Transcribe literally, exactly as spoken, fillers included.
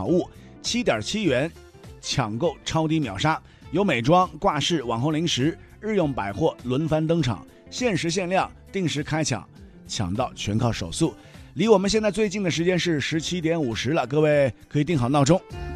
物，七点七元抢购超低秒杀，有美妆、挂饰、网红零食、日用百货轮番登场，限时限量，定时开抢，抢到全靠手速。离我们现在最近的时间是十七点五十了，各位可以定好闹钟。